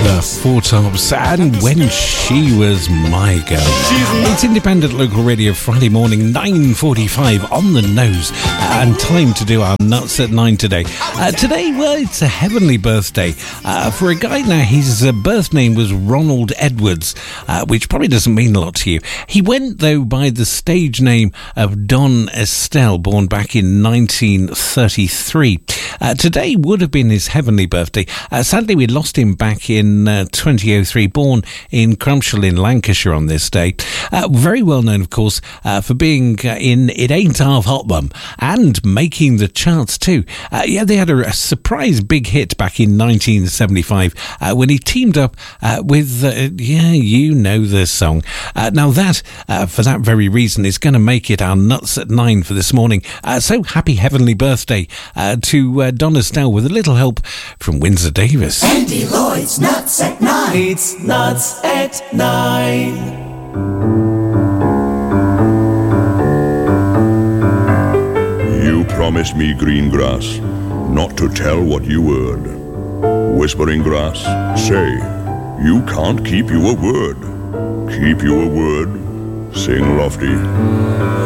The Four Tops and When She Was My Girl. It's Independent Local Radio Friday morning, 9:45 on the nose, and time to do our Nuts at 9 today. Today, well, it's a heavenly birthday for a guy. Now, his birth name was Ronald Edwards, which probably doesn't mean a lot to you. He went, though, by the stage name of Don Estelle, born back in 1933. Today would have been his heavenly birthday. Sadly, we lost him back in 2003, born in Crumpshall in Lancashire on this day. Very well known, of course, for being in It Ain't Half Hot Mum and making the charts too. They had a surprise big hit back in 1975 when he teamed up with, you know the song. Now that, for that very reason, is going to make it our Nuts at 9 for this morning. So happy heavenly birthday to Don Estelle with a little help from Windsor Davis. Andy Lloyd's Nuts at 9. It's Nuts at 9. You promised me green grass, not to tell what you heard. Whispering grass, say, you can't keep your word. Keep your word, sing lofty.